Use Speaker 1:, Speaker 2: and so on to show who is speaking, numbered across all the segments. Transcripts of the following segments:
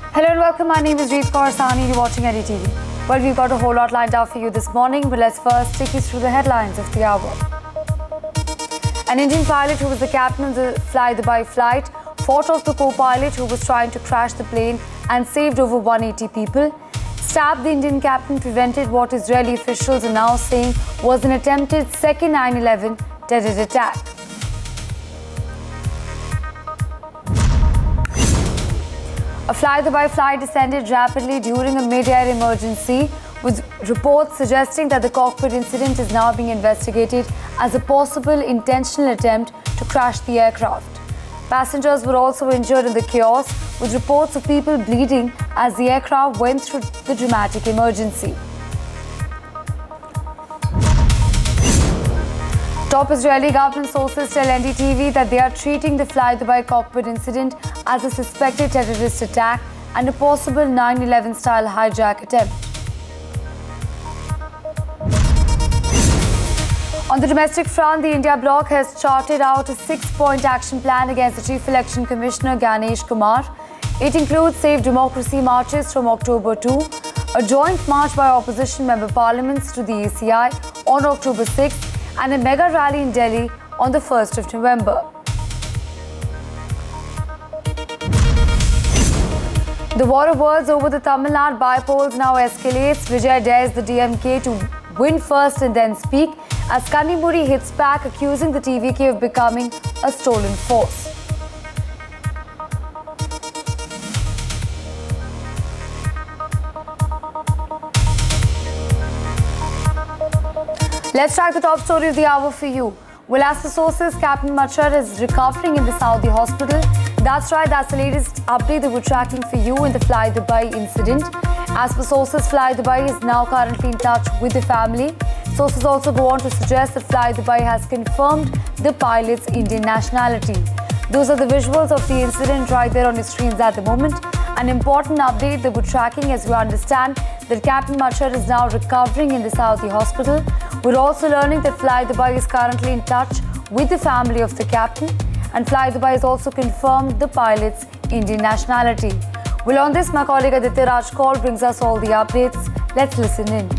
Speaker 1: Hello and welcome. My name is Reet Kaur Sahni. You're watching EDTV. Well, we've got a whole lot lined up for you this morning, but let's first take you through the headlines of the hour. An Indian pilot who was the captain of the Fly Dubai flight fought off the co-pilot who was trying to crash the plane and saved over 180 people. Stabbed the Indian captain prevented what Israeli officials are now saying was an attempted second 9/11 terror attack. A Fly Dubai flight descended rapidly during a mid-air emergency, with reports suggesting that the cockpit incident is now being investigated as a possible intentional attempt to crash the aircraft. Passengers were also injured in the chaos, with reports of people bleeding as the aircraft went through the dramatic emergency. Top Israeli government sources tell NDTV that they are treating the Fly Dubai cockpit incident as a suspected terrorist attack and a possible 9/11 style hijack attempt. On the domestic front, the India bloc has charted out a 6-point action plan against the Chief Election Commissioner Ganesh Kumar. It includes Save Democracy marches from October 2, a joint march by opposition member parliaments to the ECI on October 6th, and a mega rally in Delhi on the 1st of November. The war of words over the Tamil Nadu by-polls now escalates. Vijay dares the DMK to win first and then speak, as Kannimudi hits back, accusing the TVK of becoming a stolen force. Let's track the top story of the hour for you. Well, as per sources, Captain Machar is recovering in the Saudi hospital. That's right, that's the latest update that we're tracking for you in the Fly Dubai incident. As per sources, Fly Dubai is now currently in touch with the family. Sources also go on to suggest that Fly Dubai has confirmed the pilot's Indian nationality. Those are the visuals of the incident right there on your screens at the moment. An important update that we're tracking as we understand that Captain Machar is now recovering in the Saudi hospital. We're also learning that Fly Dubai is currently in touch with the family of the captain, and Fly Dubai has also confirmed the pilot's Indian nationality. Well, on this, my colleague Aditya Raj Kaul brings us all the updates. Let's listen in.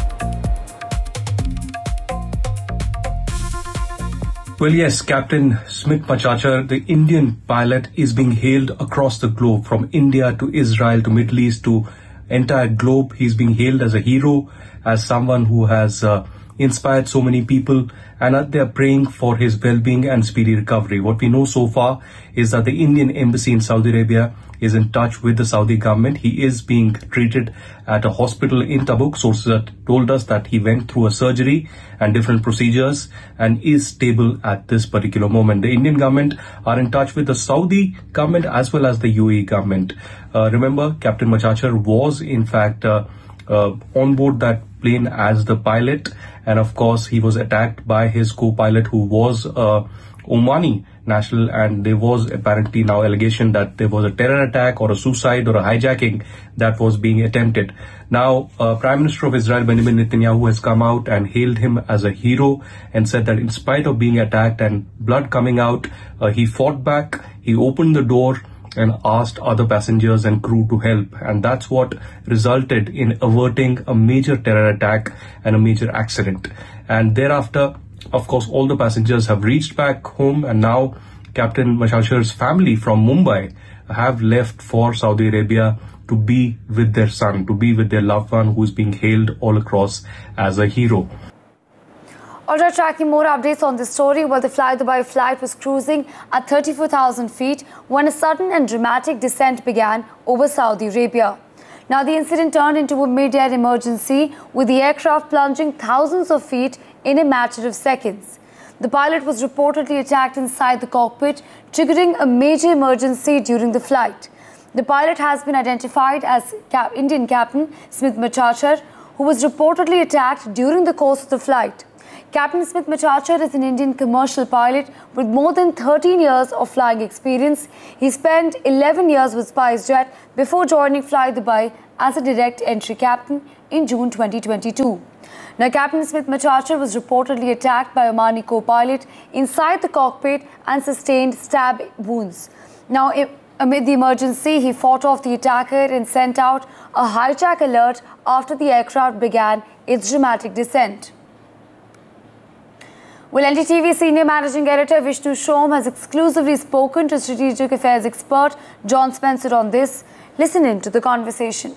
Speaker 2: Well, yes, Captain Smit Machachar, the Indian pilot, is being hailed across the globe, from India to Israel to Middle East to entire globe. He's being hailed as a hero, as someone who has inspired so many people, and they are praying for his well-being and speedy recovery. What we know so far is that the Indian embassy in Saudi Arabia is in touch with the Saudi government. He is being treated at a hospital in Tabuk. Sources have told us that he went through a surgery and different procedures and is stable at this particular moment. The Indian government are in touch with the Saudi government as well as the UAE government. Remember, Captain Machachar was in fact on board that plane as the pilot, and of course he was attacked by his co-pilot, who was Omani national, and there was apparently now allegation that there was a terror attack or a suicide or a hijacking that was being attempted. Now, Prime Minister of Israel Benjamin Netanyahu has come out and hailed him as a hero and said that in spite of being attacked and blood coming out, he fought back, he opened the door and asked other passengers and crew to help, and that's what resulted in averting a major terror attack and a major accident. And thereafter, of course, all the passengers have reached back home, and now Captain Machachar's family from Mumbai have left for Saudi Arabia to be with their son, to be with their loved one, who is being hailed all across as a hero.
Speaker 1: Alright, tracking more updates on this story. Well, the Fly Dubai flight was cruising at 34,000 feet when a sudden and dramatic descent began over Saudi Arabia. Now, the incident turned into a mid-air emergency, with the aircraft plunging thousands of feet in a matter of seconds. The pilot was reportedly attacked inside the cockpit, triggering a major emergency during the flight. The pilot has been identified as Indian Captain Smit Machachar, who was reportedly attacked during the course of the flight. Captain Smit Machachar is an Indian commercial pilot with more than 13 years of flying experience. He spent 11 years with SpiceJet before joining Fly Dubai as a direct entry captain in June 2022. Now, Captain Smit Machachar was reportedly attacked by Omani co-pilot inside the cockpit and sustained stab wounds. Now, Amid the emergency, he fought off the attacker and sent out a hijack alert after the aircraft began its dramatic descent. Well, NDTV Senior Managing Editor Vishnu Shom has exclusively spoken to strategic affairs expert John Spencer on this. Listen in to the conversation.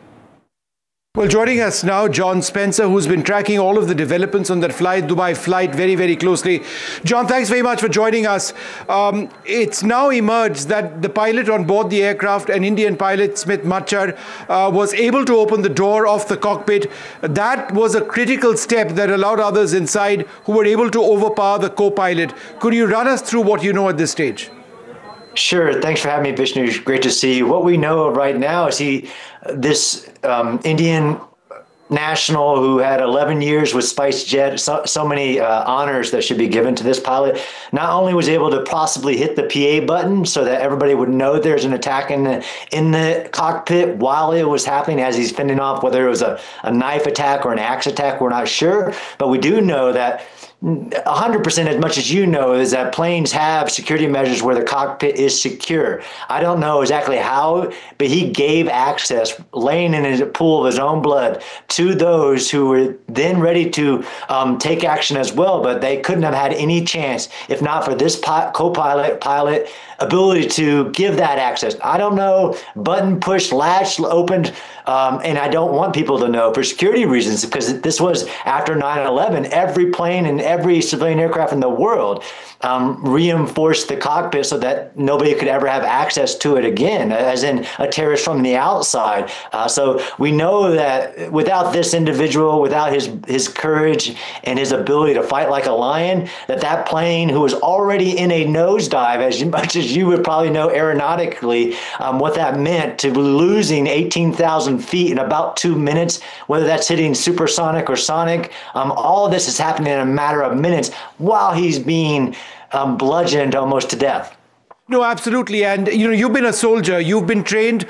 Speaker 3: Well, joining us now, John Spencer, who's been tracking all of the developments on that Dubai flight very, very closely. John, thanks very much for joining us. It's now emerged that the pilot on board the aircraft, an Indian pilot, Smit Machar, was able to open the door of the cockpit. That was a critical step that allowed others inside who were able to overpower the co-pilot. Could you run us through what you know at this stage?
Speaker 4: Sure. Thanks for having me, Vishnu. Great to see you. What we know right now is this Indian national who had 11 years with SpiceJet, so many honors that should be given to this pilot, not only was able to possibly hit the PA button so that everybody would know there's an attack in the cockpit while it was happening as he's fending off, whether it was a knife attack or an axe attack, we're not sure. But we do know that 100%, as much as you know, is that planes have security measures where the cockpit is secure. I don't know exactly how, but he gave access, laying in a pool of his own blood, to those who were then ready to take action as well, but they couldn't have had any chance if not for this pilot ability to give that access. I don't know, button pushed, latch opened, and I don't want people to know for security reasons, because this was after 9/11. Every plane and every civilian aircraft in the world reinforced the cockpit so that nobody could ever have access to it again, as in a terrorist from the outside. So we know that without this individual, without his courage and his ability to fight like a lion, that plane, who was already in a nosedive, as much as you would probably know aeronautically, what that meant to losing 18,000 feet in about 2 minutes, whether that's hitting supersonic or sonic, all of this is happening in a matter of minutes while he's being bludgeoned almost to death.
Speaker 3: No, absolutely. And, you've been a soldier. You've been trained,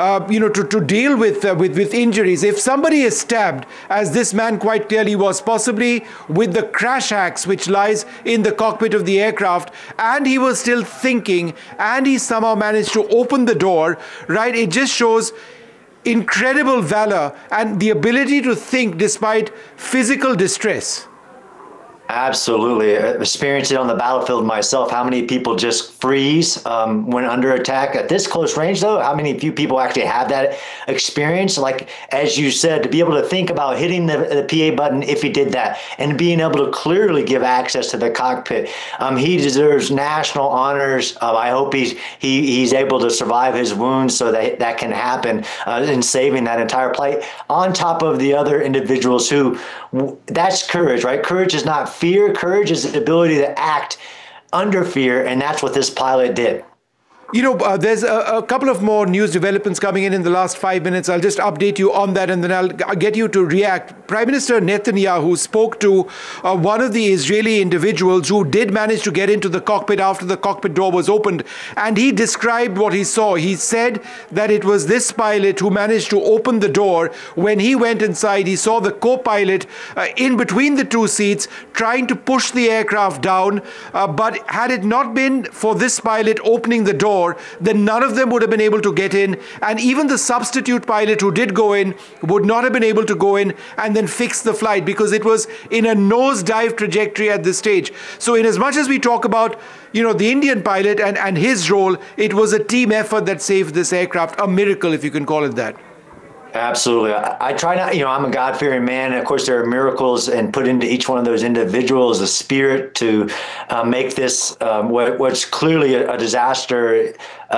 Speaker 3: to deal with injuries. If somebody is stabbed, as this man quite clearly was, possibly with the crash axe which lies in the cockpit of the aircraft, and he was still thinking, and he somehow managed to open the door, right? It just shows incredible valor and the ability to think despite physical distress.
Speaker 4: Absolutely. I experienced it on the battlefield myself. How many people just freeze when under attack at this close range, though? How many few people actually have that experience? Like, as you said, to be able to think about hitting the PA button if he did that and being able to clearly give access to the cockpit. He deserves national honors. I hope he's able to survive his wounds so that can happen in saving that entire flight. On top of the other individuals who, that's courage, right? Courage is not fear. Courage is the ability to act under fear, and that's what this pilot did.
Speaker 3: There's a couple of more news developments coming in the last 5 minutes. I'll just update you on that, and then I'll get you to react. Prime Minister Netanyahu spoke to one of the Israeli individuals who did manage to get into the cockpit after the cockpit door was opened, and he described what he saw. He said that it was this pilot who managed to open the door. When he went inside, he saw the co-pilot in between the two seats trying to push the aircraft down, but had it not been for this pilot opening the door, then none of them would have been able to get in, and even the substitute pilot who did go in would not have been able to go in and then fix the flight, because it was in a nosedive trajectory at this stage. So in as much as we talk about the Indian pilot and his role, it was a team effort that saved this aircraft, a miracle if you can call it that.
Speaker 4: Absolutely. I try not, I'm a God-fearing man. And of course, there are miracles, and put into each one of those individuals a spirit to make this what's clearly a disaster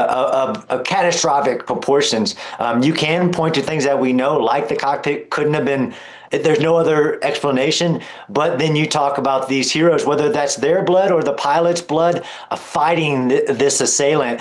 Speaker 4: of catastrophic proportions. You can point to things that we know, like the cockpit couldn't have been. There's no other explanation. But then you talk about these heroes, whether that's their blood or the pilot's blood, fighting this assailant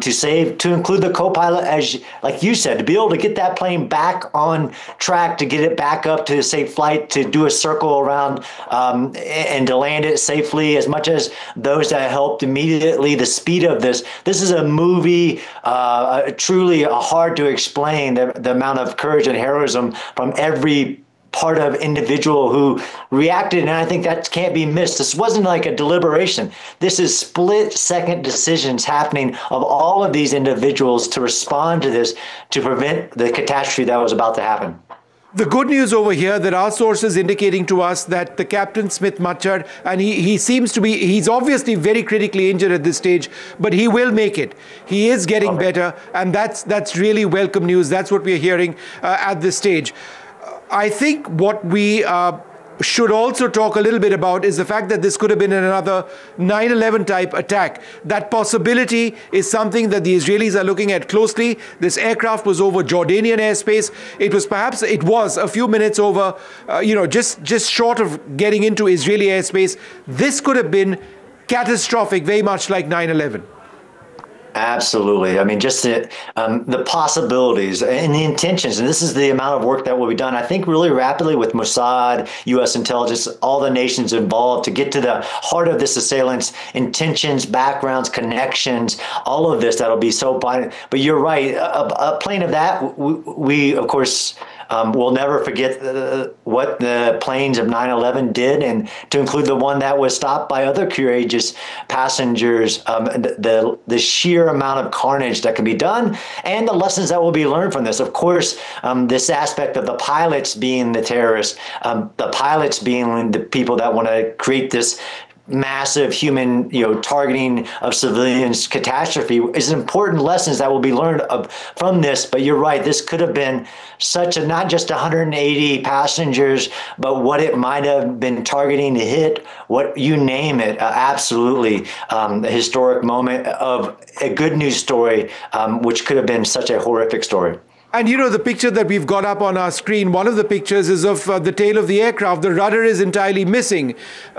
Speaker 4: to include the co-pilot, as like you said, to be able to get that plane back on track, to get it back up to a safe flight, to do a circle around and to land it safely, as much as those that helped immediately. The speed of this is a movie, truly hard to explain, the amount of courage and heroism from every part of individual who reacted, and I think that can't be missed. This wasn't like a deliberation. This is split-second decisions happening of all of these individuals to respond to this, to prevent the catastrophe that was about to happen.
Speaker 3: The good news over here, there are sources indicating to us that the Captain Smit Machar, and he seems to be, he's obviously very critically injured at this stage, but he will make it. He is getting better, and that's really welcome news. That's what we're hearing at this stage. I think what we should also talk a little bit about is the fact that this could have been another 9/11 type attack. That possibility is something that the Israelis are looking at closely. This aircraft was over Jordanian airspace. It was a few minutes over, just short of getting into Israeli airspace. This could have been catastrophic, very much like 9/11.
Speaker 4: Absolutely. I mean, just the possibilities and the intentions, and this is the amount of work that will be done, I think, really rapidly with Mossad, U.S. intelligence, all the nations involved to get to the heart of this assailant's intentions, backgrounds, connections, all of this that'll be so vital. But you're right. A plane of that, we of course, we'll never forget what the planes of 9/11 did, and to include the one that was stopped by other courageous passengers, the sheer amount of carnage that can be done, and the lessons that will be learned from this. Of course, this aspect of the pilots being the terrorists, the pilots being the people that want to create this massive human, targeting of civilians catastrophe is important lessons that will be learned from this. But you're right, this could have been such a, not just 180 passengers, but what it might have been targeting to hit, what you name it, absolutely a historic moment of a good news story, which could have been such a horrific story.
Speaker 3: And the picture that we've got up on our screen, one of the pictures is of the tail of the aircraft. The rudder is entirely missing.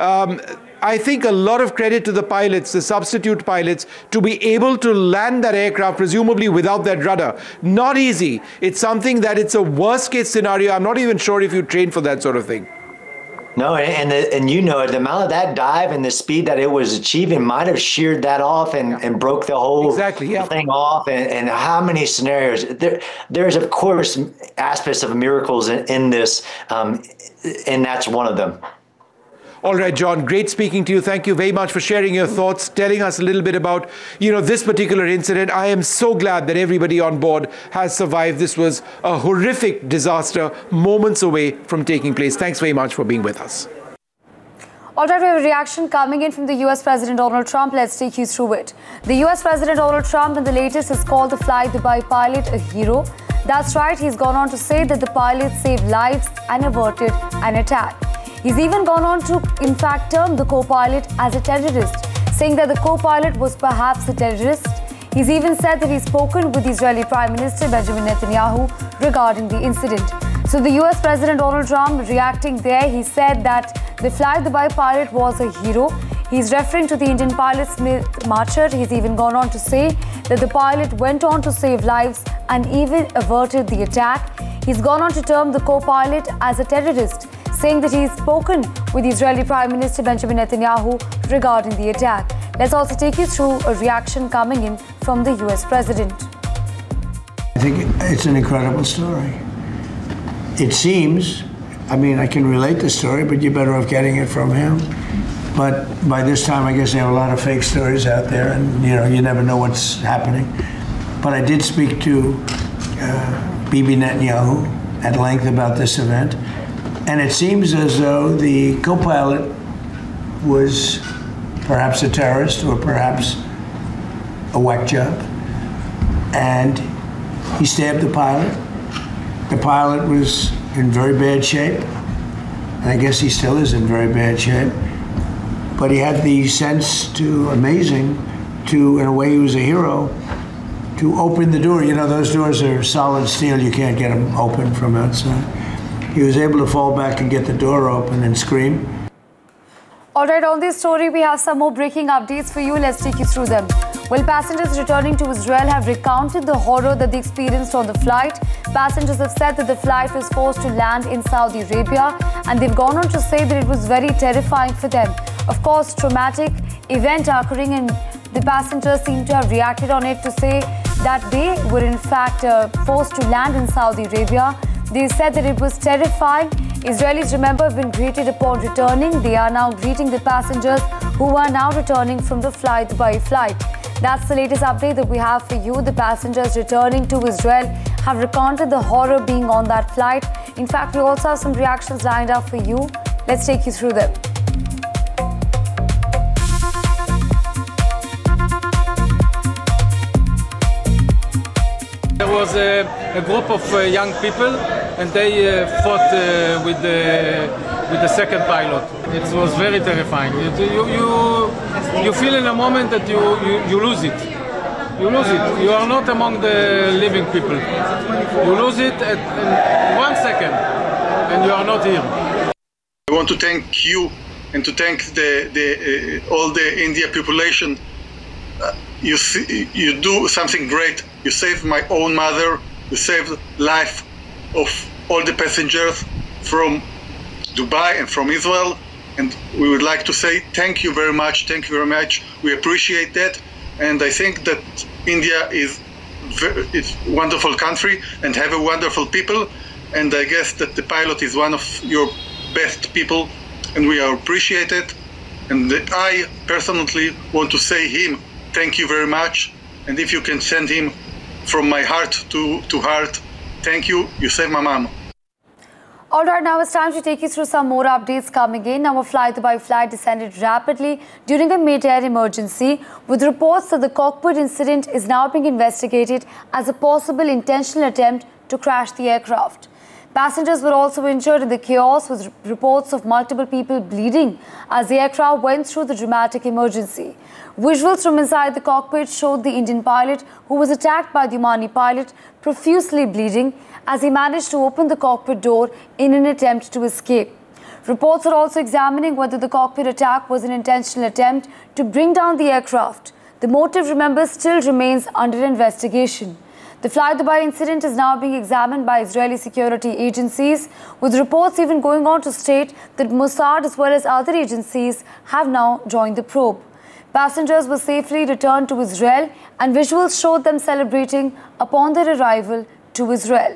Speaker 3: I think a lot of credit to the pilots, the substitute pilots, to be able to land that aircraft, presumably without that rudder. Not easy. It's something that it's a worst case scenario. I'm not even sure if you train for that sort of thing.
Speaker 4: No, and the amount of that dive and the speed that it was achieving might have sheared that off and broke the whole thing off. And how many scenarios? There's, of course, aspects of miracles in this, and that's one of them.
Speaker 3: All right, John, great speaking to you. Thank you very much for sharing your thoughts, telling us a little bit about, this particular incident. I am so glad that everybody on board has survived. This was a horrific disaster, moments away from taking place. Thanks very much for being with us.
Speaker 1: All right, we have a reaction coming in from the US President Donald Trump. Let's take you through it. The US President Donald Trump, in the latest, has called the Fly Dubai pilot a hero. That's right, he's gone on to say that the pilot saved lives and averted an attack. He's even gone on to, in fact, term the co-pilot as a terrorist, saying that the co-pilot was perhaps a terrorist. He's even said that he's spoken with Israeli Prime Minister Benjamin Netanyahu regarding the incident. So the US President Donald Trump reacting there, he said that the Fly Dubai pilot was a hero. He's referring to the Indian pilot Smit Machar. He's even gone on to say that the pilot went on to save lives and even averted the attack. He's gone on to term the co-pilot as a terrorist, saying that he's spoken with Israeli Prime Minister Benjamin Netanyahu regarding the attack. Let's also take you through a reaction coming in from the US President.
Speaker 5: I think it's an incredible story. It seems, I can relate the story, but you're better off getting it from him. But by this time, I guess they have a lot of fake stories out there, and you never know what's happening. But I did speak to Bibi Netanyahu at length about this event. And it seems as though the co-pilot was perhaps a terrorist or perhaps a whack job. And he stabbed the pilot. The pilot was in very bad shape. And I guess he still is in very bad shape. But he had the sense in a way he was a hero, to open the door. Those doors are solid steel. You can't get them open from outside. He was able to fall back and get the door open and scream.
Speaker 1: All right, on this story, we have some more breaking updates for you. Let's take you through them. Well, passengers returning to Israel have recounted the horror that they experienced on the flight. Passengers have said that the flight was forced to land in Saudi Arabia, and they've gone on to say that it was very terrifying for them. Of course, traumatic event occurring, and the passengers seem to have reacted on it to say that they were in fact forced to land in Saudi Arabia. They said that it was terrifying. Israelis, remember, have been greeted upon returning. They are now greeting the passengers who are now returning from the Fly Dubai flight. That's the latest update that we have for you. The passengers returning to Israel have recounted the horror being on that flight. In fact, we also have some reactions lined up for you. Let's take you through them.
Speaker 6: There was a group of young people, and they fought with the second pilot. It was very terrifying. You feel in a moment that you lose it. You lose it. You are not among the living people. You lose it in 1 second, and you are not here.
Speaker 7: I want to thank you and to thank all the India population. You do something great. You saved my own mother. You saved the life of all the passengers from Dubai and from Israel. And we would like to say thank you very much. Thank you very much. We appreciate that. And I think that India is a wonderful country and have a wonderful people. And I guess that the pilot is one of your best people, and we are appreciated. And I personally want to say him thank you very much. And if you can send him from my heart to heart, thank you. You saved my mom.
Speaker 1: All right, now it's time to take you through some more updates coming in. Our Fly Dubai flight descended rapidly during a mid-air emergency, with reports that the cockpit incident is now being investigated as a possible intentional attempt to crash the aircraft. Passengers were also injured in the chaos, with reports of multiple people bleeding as the aircraft went through the dramatic emergency. Visuals from inside the cockpit showed the Indian pilot, who was attacked by the Omani pilot, profusely bleeding as he managed to open the cockpit door in an attempt to escape. Reports are also examining whether the cockpit attack was an intentional attempt to bring down the aircraft. The motive, remember, still remains under investigation. The Fly Dubai incident is now being examined by Israeli security agencies, with reports even going on to state that Mossad as well as other agencies have now joined the probe. Passengers were safely returned to Israel, and visuals showed them celebrating upon their arrival to Israel.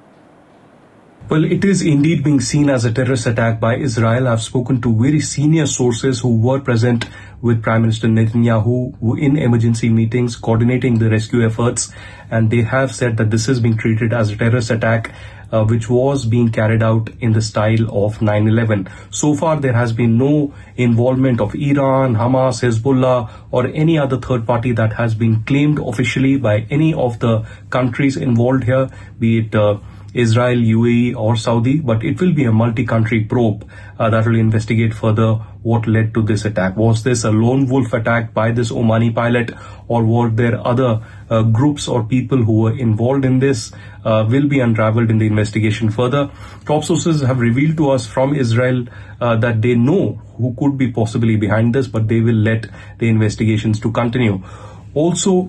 Speaker 2: Well, it is indeed being seen as a terrorist attack by Israel. I've spoken to very senior sources who were present with Prime Minister Netanyahu in emergency meetings coordinating the rescue efforts, and they have said that this is being treated as a terrorist attack which was being carried out in the style of 9/11. So far, there has been no involvement of Iran, Hamas, Hezbollah, or any other third party that has been claimed officially by any of the countries involved here, be it Israel, UAE or Saudi, but it will be a multi-country probe that will investigate further what led to this attack. Was this a lone wolf attack by this Omani pilot, or were there other groups or people who were involved in this? Will be unraveled in the investigation further. Top sources have revealed to us from Israel that they know who could be possibly behind this, but they will let the investigations to continue. Also,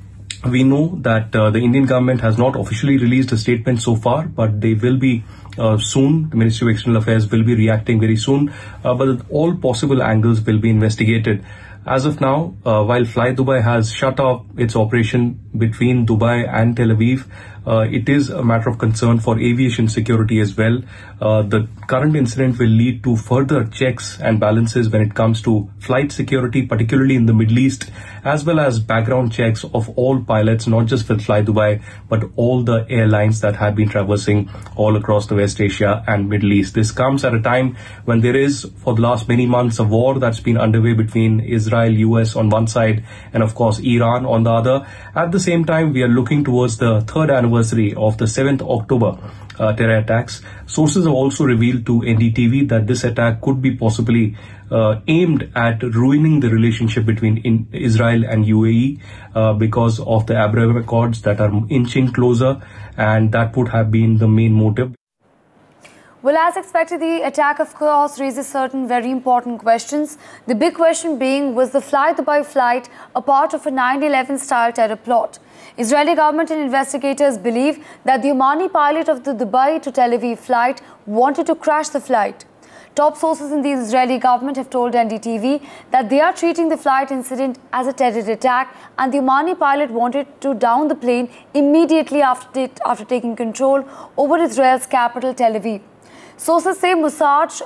Speaker 2: we know that the Indian government has not officially released a statement so far, but they will be soon. The Ministry of External Affairs will be reacting very soon, but all possible angles will be investigated. As of now, while Fly Dubai has shut off its operation between Dubai and Tel Aviv, it is a matter of concern for aviation security as well. The current incident will lead to further checks and balances when it comes to flight security, particularly in the Middle East, as well as background checks of all pilots, not just with Fly Dubai, but all the airlines that have been traversing all across the West Asia and Middle East. This comes at a time when there is, for the last many months, a war that's been underway between Israel, US on one side, and of course Iran on the other. At the same time, we are looking towards the third anniversary of the 7th October terror attacks. Sources have also revealed to NDTV that this attack could be possibly aimed at ruining the relationship between Israel and UAE because of the Abraham Accords that are inching closer, and that would have been the main motive.
Speaker 1: Well, as expected, the attack, of course, raises certain very important questions. The big question being, was the Fly Dubai flight a part of a 9/11 style terror plot? Israeli government and investigators believe that the Omani pilot of the Dubai to Tel Aviv flight wanted to crash the flight. Top sources in the Israeli government have told NDTV that they are treating the flight incident as a terror attack, and the Omani pilot wanted to down the plane immediately after taking control over Israel's capital, Tel Aviv. Sources say Musaj